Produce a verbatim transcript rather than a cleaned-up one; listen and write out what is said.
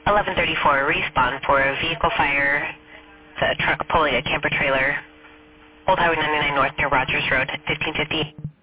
eleven thirty-four, respond for a vehicle fire, a truck pulling a camper trailer, Old Highway ninety-nine North near Rogers Road, fifteen fifty.